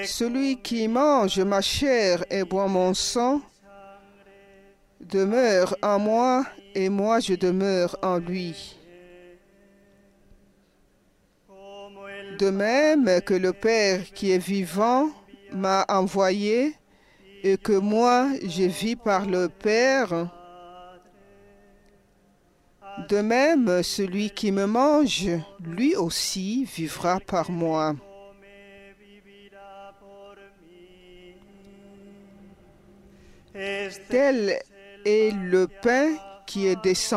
Celui qui mange ma chair et boit mon sang demeure en moi et moi je demeure en lui. De même que le Père qui est vivant m'a envoyé et que moi je vis par le Père, de même celui qui me mange, lui aussi vivra par moi. Tel est le pain qui est descendu